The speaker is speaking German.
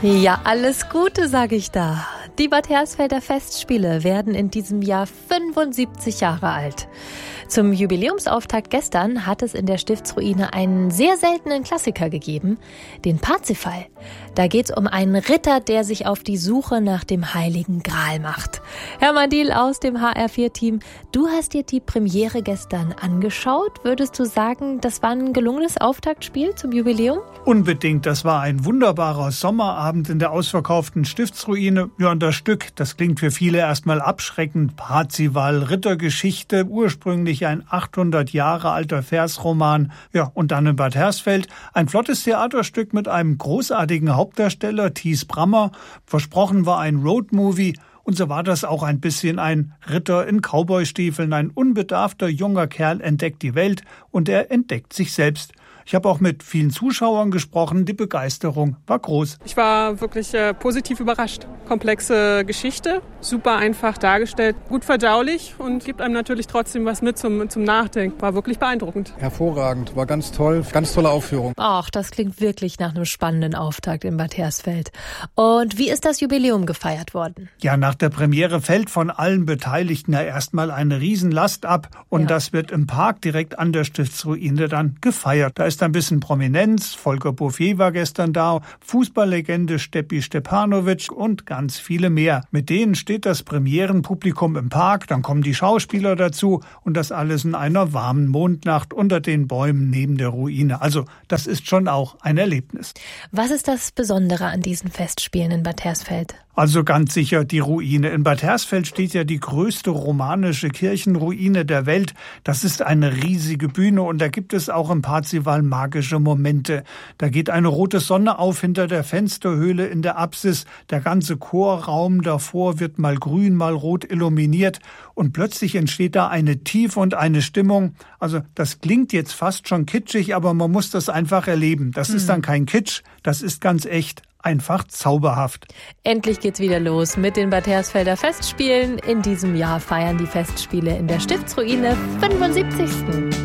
Ja, alles Gute, sage ich da. Die Bad Hersfelder Festspiele werden in diesem Jahr 75 Jahre alt. Zum Jubiläumsauftakt gestern hat es in der Stiftsruine einen sehr seltenen Klassiker gegeben, den Parsifal. Da geht's um einen Ritter, der sich auf die Suche nach dem Heiligen Gral macht. Hermann Diehl aus dem HR4-Team, du hast dir die Premiere gestern angeschaut. Würdest du sagen, das war ein gelungenes Auftaktspiel zum Jubiläum? Unbedingt, das war ein wunderbarer Sommerabend in der ausverkauften Stiftsruine. Ja, und das Stück, das klingt für viele erstmal abschreckend. Parzival, Rittergeschichte, ursprünglich ein 800 Jahre alter Versroman. Ja, und dann in Bad Hersfeld ein flottes Theaterstück mit einem großartigen Hauptdarsteller, Thies Brammer. Versprochen war ein Roadmovie. Und so war das auch ein bisschen ein Ritter in Cowboystiefeln. Ein unbedarfter junger Kerl entdeckt die Welt und er entdeckt sich selbst. Ich habe auch mit vielen Zuschauern gesprochen. Die Begeisterung war groß. Ich war wirklich positiv überrascht. Komplexe Geschichte, super einfach dargestellt, gut verdaulich und gibt einem natürlich trotzdem was mit zum Nachdenken. War wirklich beeindruckend. Hervorragend, war ganz toll, ganz tolle Aufführung. Ach, das klingt wirklich nach einem spannenden Auftakt in Bad Hersfeld. Und wie ist das Jubiläum gefeiert worden? Ja, nach der Premiere fällt von allen Beteiligten ja erstmal eine Riesenlast ab und das wird im Park direkt an der Stiftsruine dann gefeiert. Da ist ein bisschen Prominenz, Volker Bouffier war gestern da, Fußballlegende Steppi Stepanovic und ganz viele mehr. Mit denen steht das Premierenpublikum im Park, dann kommen die Schauspieler dazu und das alles in einer warmen Mondnacht unter den Bäumen neben der Ruine. Also das ist schon auch ein Erlebnis. Was ist das Besondere an diesen Festspielen in Bad Hersfeld? Also ganz sicher die Ruine. In Bad Hersfeld steht ja die größte romanische Kirchenruine der Welt. Das ist eine riesige Bühne und da gibt es auch im Parzival magische Momente. Da geht eine rote Sonne auf hinter der Fensterhöhle in der Apsis. Der ganze Chorraum davor wird mal grün, mal rot illuminiert und plötzlich entsteht da eine Tiefe und eine Stimmung. Also das klingt jetzt fast schon kitschig, aber man muss das einfach erleben. Das ist dann kein Kitsch, das ist ganz echt. Einfach zauberhaft. Endlich geht's wieder los mit den Bad Hersfelder Festspielen. In diesem Jahr feiern die Festspiele in der Stiftsruine 75.